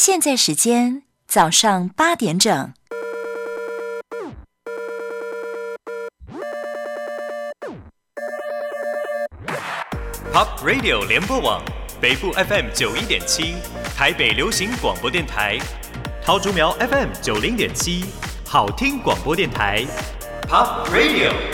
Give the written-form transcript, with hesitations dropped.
现在时间早上8点整。 Pop Radio 联播网，北部 FM 91.7，台北流行广播电台，桃竹苗 FM 90.7，好听广播电台 ，Pop Radio。